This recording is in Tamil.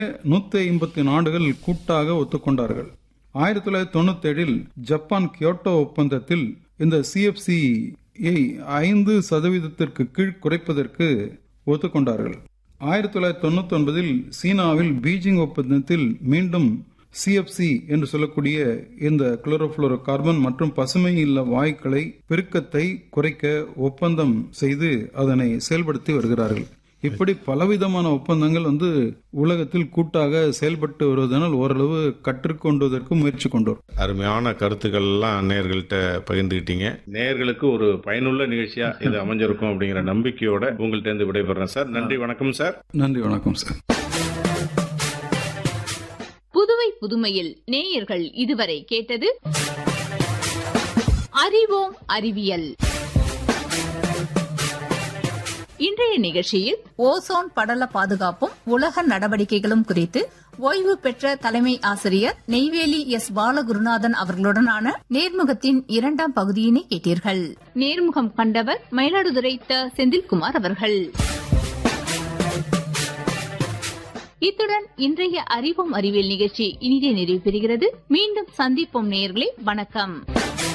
150 நாடுகள் கூட்டாக ஒத்துக்கொண்டார்கள். 1997 ஜப்பான் கியோட்டோ ஒப்பந்தத்தில் இந்த CFC-ஐ 5% கீழ் குறைப்பதற்கு ஒத்துக்கொண்டார்கள். 1999 சீனாவில் பீஜிங் ஒப்பந்தத்தில் மீண்டும் CFC என்று சொல்லக்கூடிய இந்த குளோரோஃபுளோரோ கார்பன் மற்றும் பசுமை இல்ல வாயுக்களை பெருக்கத்தை குறைக்க ஒப்பந்தம் செய்து அதனை செயல்படுத்தி வருகிறார்கள். இப்படி பலவிதமான ஒப்பந்தங்கள் உலகத்தில் கூட்டாக செயல்பட்டு வருவதனால் ஓரளவு கற்றுக்கொண்டுவதற்கு முயற்சி கொண்டோம். அருமையான கருத்துக்கள் எல்லாம் நேயர்கள்ட்ட பகிர்ந்துக்கிட்டீங்க. நேயர்களுக்கு ஒரு பயனுள்ள நிகழ்ச்சியா இது அமைஞ்சிருக்கும் அப்படிங்கிற நம்பிக்கையோட உங்கள்ட்ட இருந்து விடைபெறேன் சார். நன்றி, வணக்கம் சார். நன்றி, வணக்கம் சார். புதுவை புதுமையில் நேயர்கள் இதுவரை கேட்டது அறிவோம் அறிவியல். இன்றைய நிகழ்ச்சியில் ஓசோன் படல பாதுகாப்பும் உலக நடவடிக்கைகளும் குறித்து ஓய்வு பெற்ற தலைமை ஆசிரியர் நெய்வேலி எஸ். பாலகுருநாதன் அவர்களுடனான நேர்முகத்தின் 2ஆம் பகுதியினை கேட்டீர்கள். நேர்முகம் கண்டவர் மயிலாடுதுறை த. செந்தில்குமார் அவர்கள். இத்துடன் இன்றைய அறிவோம் அறிவியல் நிகழ்ச்சி இனிதே நிறைவு பெறுகிறது. மீண்டும் சந்திப்போம் நேயர்களே. வணக்கம்.